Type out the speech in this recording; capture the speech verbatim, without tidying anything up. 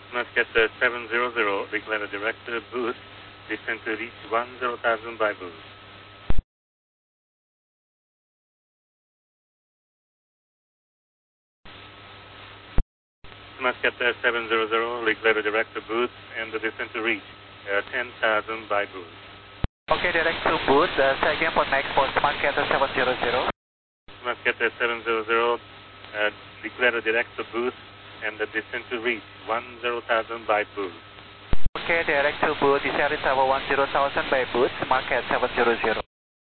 Muscat uh, seven zero zero, declare a direct uh, boost, descend to reach one zero thousand by boost. Muscat uh, seven zero zero, declare a direct uh, boost and the descent to reach uh, ten thousand by boost. Okay, direct to boost, uh, say again for next for Muscat seven zero zero. Muscat uh, seven zero zero, uh, declare a direct uh, boost and the descent to reach one zero thousand by boost. Okay, direct to boost, descend to one zero thousand by boost, Muscat seven zero zero.